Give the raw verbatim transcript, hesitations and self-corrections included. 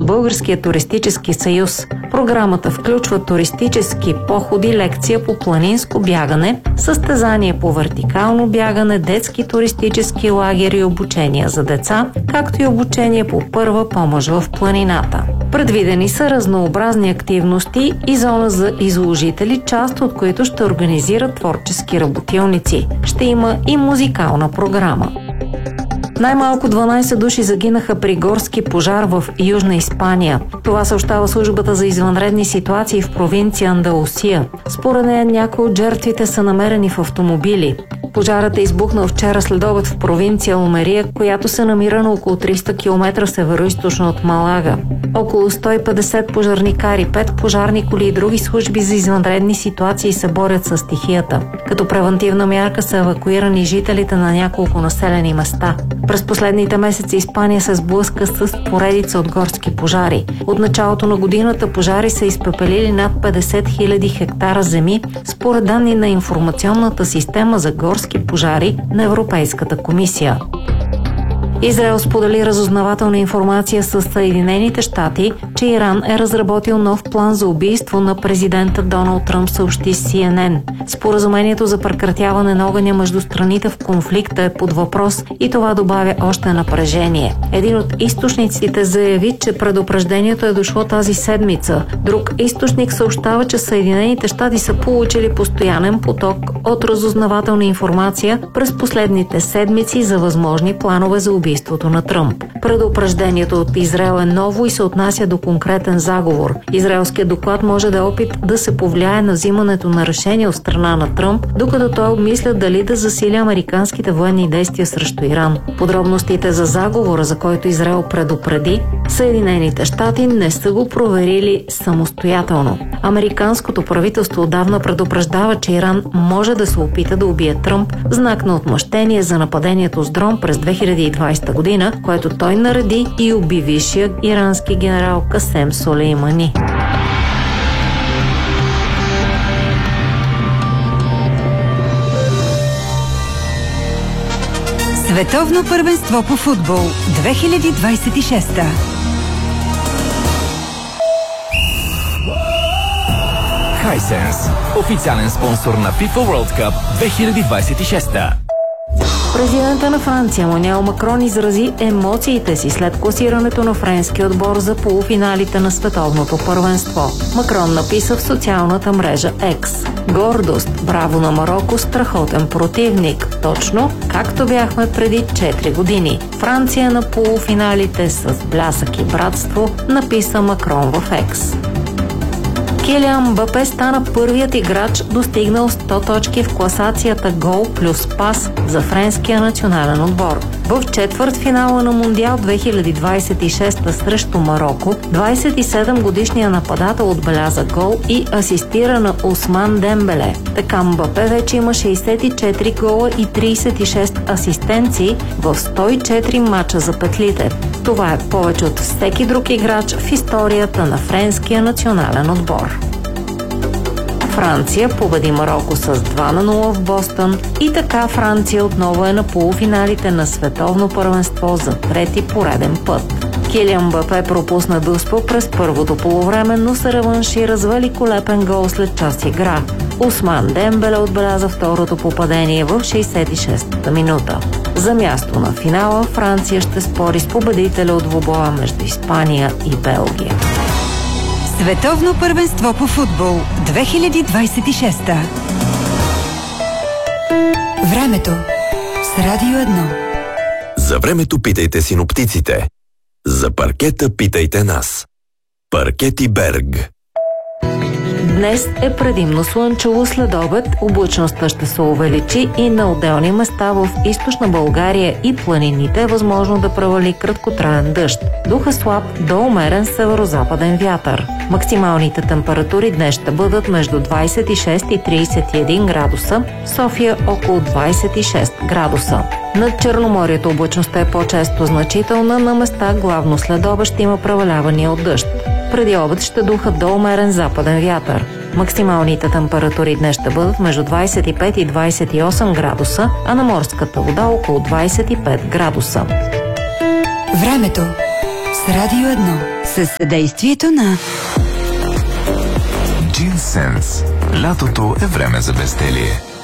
Българския туристически съюз. Програмата включва туристически походи, лекция по планинско бягане, състезание по вертикално бягане, детски туристически лагери и обучения за деца, както и обучение по първа помощ в планината. Предвидени са разнообразни активности и зона за изложители, част от които ще организират творчески работилници. Ще има и музикална програма. Най-малко дванайсет души загинаха при горски пожар в Южна Испания. Това съобщава службата за извънредни ситуации в провинция Андалусия. Според нея някои от жертвите са намерени в автомобили. Пожарът е избухнал вчера следобед в провинция Алмерия, която се намира на около триста километра североизточно от Малага. Около сто и петдесет пожарникари, пет пожарни коли и други служби за извънредни ситуации се борят с стихията. Като превантивна мярка са евакуирани жителите на няколко населени места. През последните месеци Испания се сблъска с поредица от горски пожари. От началото на годината пожари са изпепелили над петдесет хиляди хектара земи, според данни на информационната система за горски пожари на Европейската комисия. Израел сподели разузнавателна информация с Съединените щати, че Иран е разработил нов план за убийство на президента Доналд Тръмп, съобщи Си Ен Ен. Споразумението за прекратяване на огъня между страните в конфликта е под въпрос и това добавя още напрежение. Един от източниците заяви, че предупреждението е дошло тази седмица. Друг източник съобщава, че Съединените щати са получили постоянен поток от разузнавателна информация през последните седмици за възможни планове за убийство. Убийството на Тръмп. Предупреждението от Израел е ново и се отнася до конкретен заговор. Израелският доклад може да е опит да се повлияе на взимането на решение от страна на Тръмп, докато той обмисля дали да засили американските военни действия срещу Иран. Подробностите за заговора, за който Израел предупреди, Съединените щати не са го проверили самостоятелно. Американското правителство отдавна предупреждава, че Иран може да се опита да убие Тръмп в знак на отмъщение за нападението с дрон през две хиляди и двадесета година, което той нареди и уби висшия ирански генерал Касем Солеймани. Световно първенство по футбол две хиляди двадесет и шеста. Hisense, официален спонсор на FIFA World Cup две хиляди двадесет и шеста. Президента на Франция Емануел Макрон изрази емоциите си след класирането на френския отбор за полуфиналите на световното първенство. Макрон написа в социалната мрежа X: „Гордост, браво на Мароко, страхотен противник, точно както бяхме преди четири години. Франция на полуфиналите с блясък и братство“, написа Макрон в X. Килиан Мбапе стана първият играч, достигнал сто точки в класацията гол плюс пас за френския национален отбор. В четвъртфинала на Мондиал две хиляди двадесет и шеста срещу Мароко, двадесет и седем годишният нападател отбеляза гол и асистира на Усман Дембеле. Така Мбапе вече има шейсет и четири гола и тридесет и шест асистенции в сто и четири мача за петлите. Това е повече от всеки друг играч в историята на френския национален отбор. Франция победи Мароко с два на нула в Бостън и така Франция отново е на полуфиналите на световно първенство за трети пореден път. Килиан Мбапе пропусна да успа през първото полувреме, но се реваншира с великолепен гол след час игра. Усман Дембеле отбеляза второто попадение в шейсет и шестата минута. За място на финала Франция ще спори с победителя от двубоя между Испания и Белгия. Световно първенство по футбол две хиляди двадесет и шеста. Времето с Радио едно. За времето питайте синоптиците. За паркета питайте нас. Паркети Берг. Днес е предимно слънчево, след обед облачността ще се увеличи и на отделни места в източна България и планините е възможно да превали краткотраен дъжд. Духа слаб до умерен северо-западен вятър. Максималните температури днес ще бъдат между двадесет и шест и тридесет и един градуса, София около двадесет и шест градуса. Над Черноморието облачността е по-често значителна, на места главно след обед ще има превалявания от дъжд. Преди обед ще духа до умерен западен вятър. Максималните температури днес ще бъдат между двадесет и пет и двадесет и осем градуса, а на морската вода около двадесет и пет градуса. Времето с Радио едно. Със съдействието на Джинсенс. Лятото е време за безделие.